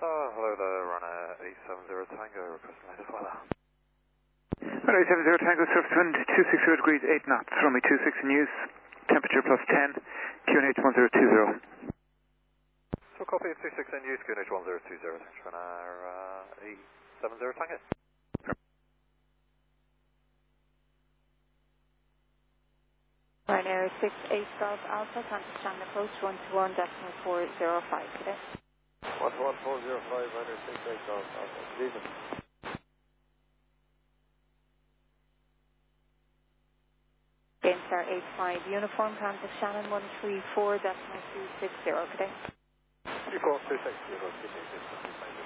Hello there, runner 870 Tango, requesting latest weather. Runway 70 Tango, surface wind 260 degrees, 8 knots, runway 26 in use, temperature plus 10, QNH 1020. So copy of 26 in use, QNH 1020, thanks for runner 870 Tango. Ryanair 68 Golf Alpha, contact Channel Coast 121.405 today. 11405, Ryanair 68 Golf Alpha. Good evening. Gamestar 85 Uniform, contact Shannon 134.260 today. 3426,